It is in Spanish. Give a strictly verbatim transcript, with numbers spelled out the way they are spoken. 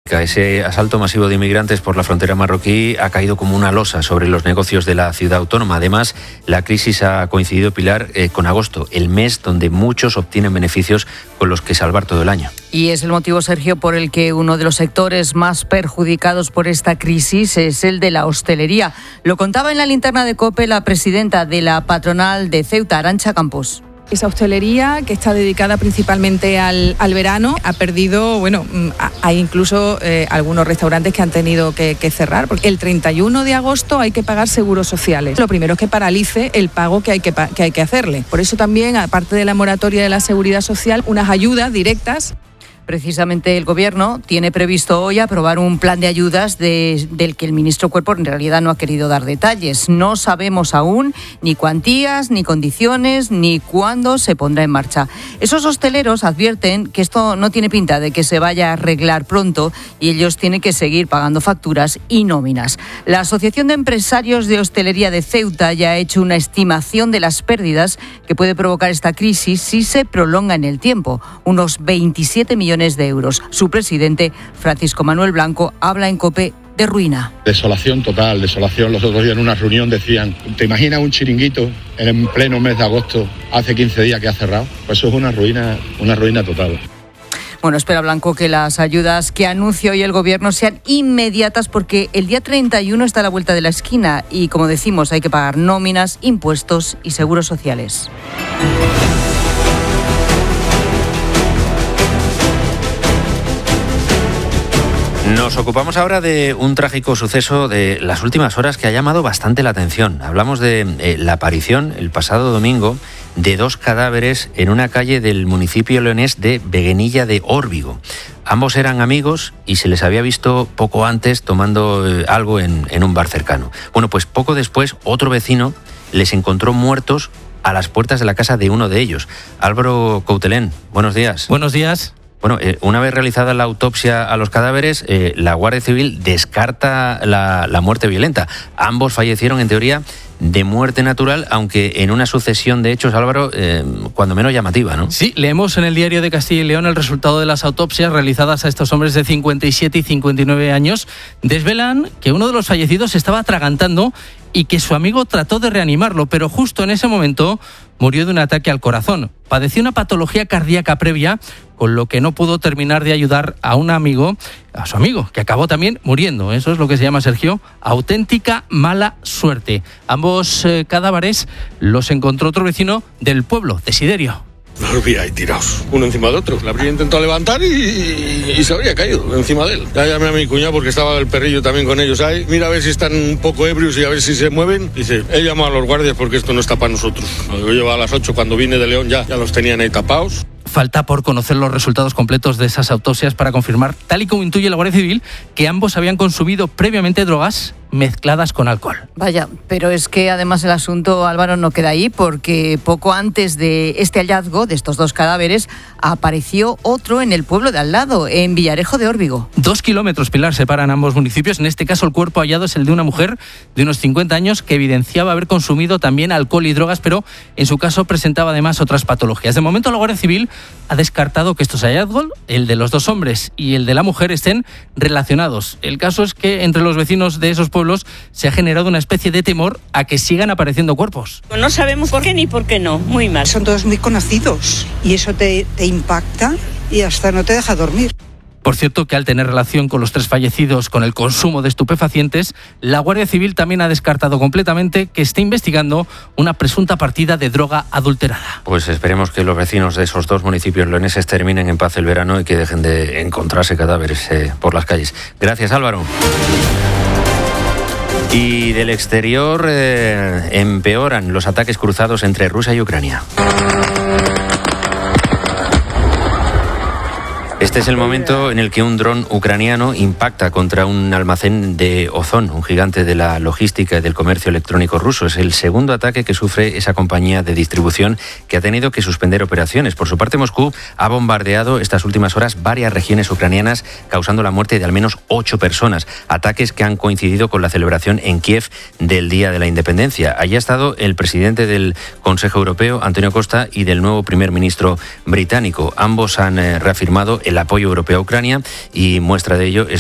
logística. Ese asalto masivo de inmigrantes por la frontera marroquí ha caído como una losa sobre los negocios de la ciudad autónoma. Además, la crisis ha coincidido, Pilar, eh, con agosto, el mes donde muchos obtienen beneficios con los que salvar todo el año. Y es el motivo, Sergio, por el que uno de los sectores más perjudicados por esta crisis es el de la hostelería. Lo contaba en la linterna de COPE la presidenta de la patronal de Ceuta, Arantxa Campos. Esa hostelería, que está dedicada principalmente al, al verano, ha perdido, bueno, hay incluso eh, algunos restaurantes que han tenido que, que cerrar, porque el treinta y uno de agosto hay que pagar seguros sociales. Lo primero es que paralice el pago que hay que, que hay que hacerle. Por eso también, aparte de la moratoria de la seguridad social, unas ayudas directas. Precisamente el Gobierno tiene previsto hoy aprobar un plan de ayudas de, del que el ministro Cuerpo en realidad no ha querido dar detalles. No sabemos aún ni cuantías, ni condiciones, ni cuándo se pondrá en marcha. Esos hosteleros advierten que esto no tiene pinta de que se vaya a arreglar pronto y ellos tienen que seguir pagando facturas y nóminas. La Asociación de Empresarios de Hostelería de Ceuta ya ha hecho una estimación de las pérdidas que puede provocar esta crisis si se prolonga en el tiempo, unos veintisiete millones de euros. Su presidente, Francisco Manuel Blanco, habla en COPE de ruina. Desolación total, desolación. Los otros días en una reunión decían, ¿te imaginas un chiringuito en pleno mes de agosto, hace quince días que ha cerrado? Pues eso es una ruina, una ruina total. Bueno, espera Blanco que las ayudas que anuncia hoy el Gobierno sean inmediatas porque el día treinta y uno está a la vuelta de la esquina y, como decimos, hay que pagar nóminas, impuestos y seguros sociales. Nos ocupamos ahora de un trágico suceso de las últimas horas que ha llamado bastante la atención. Hablamos de eh, la aparición el pasado domingo de dos cadáveres en una calle del municipio leonés de Beguenilla de Órbigo. Ambos eran amigos y se les había visto poco antes tomando eh, algo en, en un bar cercano. Bueno, pues poco después otro vecino les encontró muertos a las puertas de la casa de uno de ellos. Álvaro Coutelén, buenos días. Buenos días. Bueno, eh, una vez realizada la autopsia a los cadáveres, eh, la Guardia Civil descarta la, la muerte violenta. Ambos fallecieron, en teoría, de muerte natural, aunque en una sucesión de hechos, Álvaro, eh, cuando menos llamativa, ¿no? Sí, leemos en el Diario de Castilla y León el resultado de las autopsias realizadas a estos hombres de cincuenta y siete y cincuenta y nueve años. Desvelan que uno de los fallecidos estaba atragantando y que su amigo trató de reanimarlo, pero justo en ese momento murió de un ataque al corazón. Padeció una patología cardíaca previa, con lo que no pudo terminar de ayudar a un amigo, a su amigo, que acabó también muriendo. Eso es lo que se llama, Sergio, auténtica mala suerte. Ambos eh, cadáveres los encontró otro vecino del pueblo, Desiderio. Los vi ahí tirados, uno encima del otro. La habría intentado levantar y, y, y se habría caído encima de él. Ya llamé a mi cuñado porque estaba el perrillo también con ellos ahí. Mira a ver si están un poco ebrios y a ver si se mueven. Dice, he llamado a los guardias porque esto no está para nosotros. Yo llevaba a las ocho cuando vine de León, ya, ya los tenían ahí tapados. Falta por conocer los resultados completos de esas autopsias para confirmar, tal y como intuye la Guardia Civil, que ambos habían consumido previamente drogas mezcladas con alcohol. Vaya, pero es que además el asunto, Álvaro, no queda ahí, porque poco antes de este hallazgo de estos dos cadáveres apareció otro en el pueblo de al lado, en Villarejo de Órbigo. Dos kilómetros, Pilar, separan ambos municipios. En este caso el cuerpo hallado es el de una mujer de unos cincuenta años que evidenciaba haber consumido también alcohol y drogas, pero en su caso presentaba además otras patologías. De momento la Guardia Civil ha descartado que estos hallazgos, el de los dos hombres y el de la mujer, estén relacionados. El caso es que entre los vecinos de esos pueblos se ha generado una especie de temor a que sigan apareciendo cuerpos. No sabemos por qué ni por qué no, muy mal. Son todos muy conocidos y eso te, te impacta y hasta no te deja dormir. Por cierto, que al tener relación con los tres fallecidos con el consumo de estupefacientes, la Guardia Civil también ha descartado completamente que esté investigando una presunta partida de droga adulterada. Pues esperemos que los vecinos de esos dos municipios leoneses terminen en paz el verano y que dejen de encontrarse cadáveres eh, por las calles. Gracias, Álvaro. Y del exterior eh, empeoran los ataques cruzados entre Rusia y Ucrania. Este es el momento en el que un dron ucraniano impacta contra un almacén de Ozon, un gigante de la logística y del comercio electrónico ruso. Es el segundo ataque que sufre esa compañía de distribución, que ha tenido que suspender operaciones. Por su parte, Moscú ha bombardeado estas últimas horas varias regiones ucranianas, causando la muerte de al menos ocho personas. Ataques que han coincidido con la celebración en Kiev del Día de la Independencia. Allí ha estado el presidente del Consejo Europeo, Antonio Costa, y del nuevo primer ministro británico. Ambos han eh, reafirmado el apoyo europeo a Ucrania y muestra de ello es